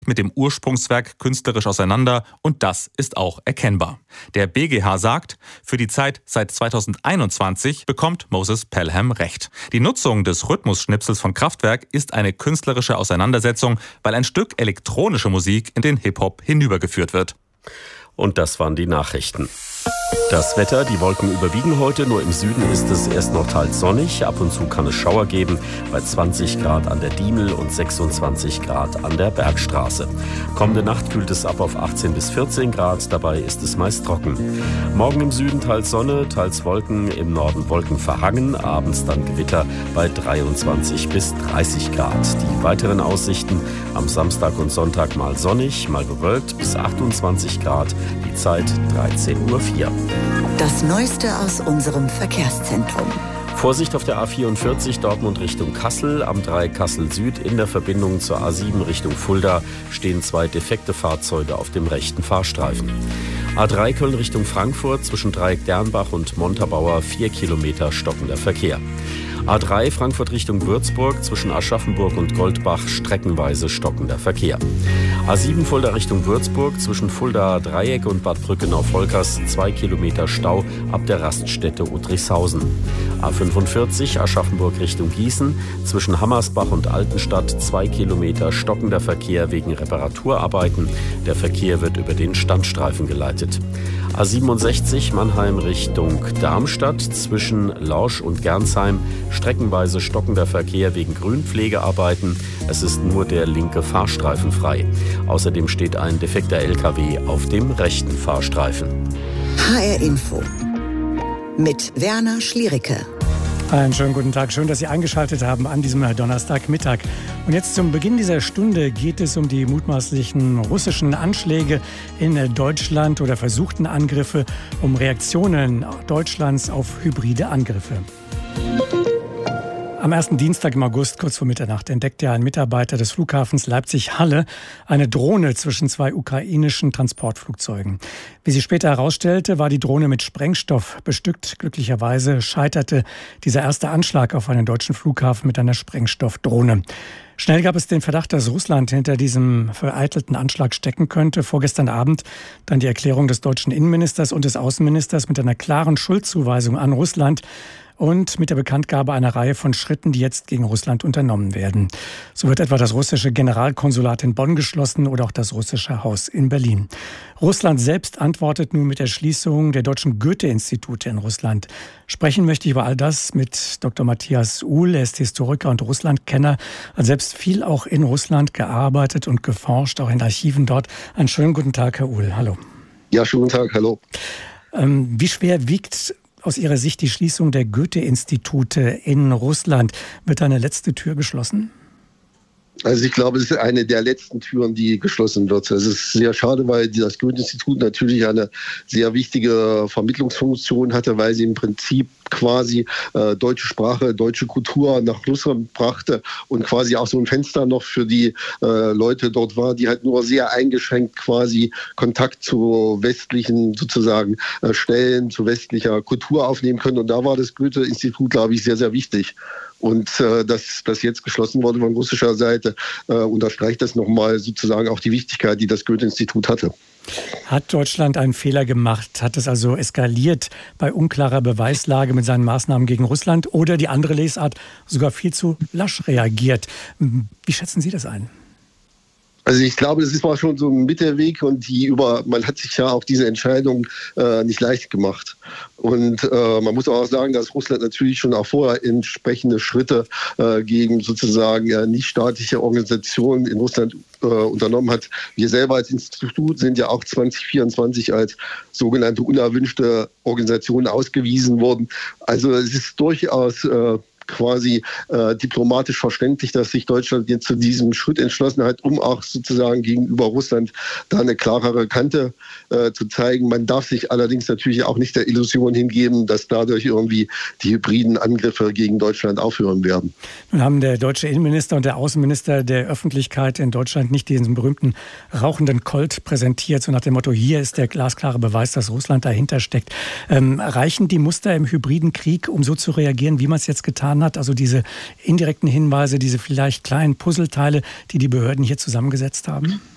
mit dem Ursprungswerk künstlerisch auseinander und das ist auch erkennbar. Der BGH sagt, für die Zeit seit 2021 bekommt Moses Pelham recht. Die Nutzung des Rhythmusschnipsels von Kraftwerk ist eine künstlerische Auseinandersetzung, weil ein Stück elektronische Musik in den Hip-Hop hinübergeführt wird. Und das waren die Nachrichten. Das Wetter, die Wolken überwiegen heute, nur im Süden ist es erst noch teils sonnig. Ab und zu kann es Schauer geben, bei 20 Grad an der Diemel und 26 Grad an der Bergstraße. Kommende Nacht kühlt es ab auf 18 bis 14 Grad, dabei ist es meist trocken. Morgen im Süden teils Sonne, teils Wolken, im Norden Wolken verhangen, abends dann Gewitter bei 23 bis 30 Grad. Die weiteren Aussichten: am Samstag und Sonntag mal sonnig, mal bewölkt bis 28 Grad, die Zeit 13:04 Uhr. Das Neueste aus unserem Verkehrszentrum. Vorsicht auf der A44 Dortmund Richtung Kassel, am 3 Kassel Süd in der Verbindung zur A7 Richtung Fulda stehen 2 defekte Fahrzeuge auf dem rechten Fahrstreifen. A3 Köln Richtung Frankfurt zwischen Dreieck Dernbach und Montabaur 4 Kilometer stockender Verkehr. A3 Frankfurt Richtung Würzburg zwischen Aschaffenburg und Goldbach streckenweise stockender Verkehr. A7 Fulda Richtung Würzburg zwischen Fulda Dreieck und Bad Brückenau-Volkers 2 Kilometer Stau ab der Raststätte Udrichshausen. A45 Aschaffenburg Richtung Gießen zwischen Hammersbach und Altenstadt 2 Kilometer stockender Verkehr wegen Reparaturarbeiten. Der Verkehr wird über den Standstreifen geleitet. A67 Mannheim Richtung Darmstadt zwischen Lorsch und Gernsheim streckenweise stockender Verkehr wegen Grünpflegearbeiten. Es ist nur der linke Fahrstreifen frei. Außerdem steht ein defekter LKW auf dem rechten Fahrstreifen. HR Info mit Werner Schliericke. Einen schönen guten Tag. Schön, dass Sie eingeschaltet haben an diesem Donnerstagmittag. Und jetzt zum Beginn dieser Stunde geht es um die mutmaßlichen russischen Anschläge in Deutschland oder versuchten Angriffe, um Reaktionen Deutschlands auf hybride Angriffe. Am ersten Dienstag im August, kurz vor Mitternacht, entdeckte ein Mitarbeiter des Flughafens Leipzig-Halle eine Drohne zwischen 2 ukrainischen Transportflugzeugen. Wie sich später herausstellte, war die Drohne mit Sprengstoff bestückt. Glücklicherweise scheiterte dieser erste Anschlag auf einen deutschen Flughafen mit einer Sprengstoffdrohne. Schnell gab es den Verdacht, dass Russland hinter diesem vereitelten Anschlag stecken könnte. Vorgestern Abend dann die Erklärung des deutschen Innenministers und des Außenministers mit einer klaren Schuldzuweisung an Russland und mit der Bekanntgabe einer Reihe von Schritten, die jetzt gegen Russland unternommen werden. So wird etwa das russische Generalkonsulat in Bonn geschlossen oder auch das russische Haus in Berlin. Russland selbst antwortet nun mit der Schließung der deutschen Goethe-Institute in Russland. Sprechen möchte ich über all das mit Dr. Matthias Uhl. Er ist Historiker und Russlandkenner, hat selbst viel auch in Russland gearbeitet und geforscht, auch in Archiven dort. Einen schönen guten Tag, Herr Uhl. Hallo. Ja, schönen guten Tag. Hallo. Wie schwer wiegt aus Ihrer Sicht die Schließung der Goethe-Institute in Russland? Wird da eine letzte Tür geschlossen? Also ich glaube, es ist eine der letzten Türen, die geschlossen wird. Es ist sehr schade, weil das Goethe-Institut natürlich eine sehr wichtige Vermittlungsfunktion hatte, weil sie im Prinzip quasi deutsche Sprache, deutsche Kultur nach Russland brachte und quasi auch so ein Fenster noch für die Leute dort war, die halt nur sehr eingeschränkt quasi Kontakt zu westlichen sozusagen Stellen, zu westlicher Kultur aufnehmen können. Und da war das Goethe-Institut, glaube ich, sehr, sehr wichtig. Und dass das jetzt geschlossen wurde von russischer Seite, unterstreicht das nochmal sozusagen auch die Wichtigkeit, die das Goethe-Institut hatte. Hat Deutschland einen Fehler gemacht? Hat es also eskaliert bei unklarer Beweislage mit seinen Maßnahmen gegen Russland oder die andere Lesart sogar viel zu lasch reagiert? Wie schätzen Sie das ein? Also ich glaube, das war schon so ein Mittelweg und man hat sich ja auch diese Entscheidung nicht leicht gemacht. Und man muss auch sagen, dass Russland natürlich schon auch vorher entsprechende Schritte gegen sozusagen nichtstaatliche Organisationen in Russland unternommen hat. Wir selber als Institut sind ja auch 2024 als sogenannte unerwünschte Organisation ausgewiesen worden. Also es ist durchaus quasi diplomatisch verständlich, dass sich Deutschland jetzt zu diesem Schritt entschlossen hat, um auch sozusagen gegenüber Russland da eine klarere Kante zu zeigen. Man darf sich allerdings natürlich auch nicht der Illusion hingeben, dass dadurch irgendwie die hybriden Angriffe gegen Deutschland aufhören werden. Nun haben der deutsche Innenminister und der Außenminister der Öffentlichkeit in Deutschland nicht diesen berühmten rauchenden Colt präsentiert, so nach dem Motto, hier ist der glasklare Beweis, dass Russland dahinter steckt. Reichen die Muster im hybriden Krieg, um so zu reagieren, wie man es jetzt getan hat? Also diese indirekten Hinweise, diese vielleicht kleinen Puzzleteile, die die Behörden hier zusammengesetzt haben?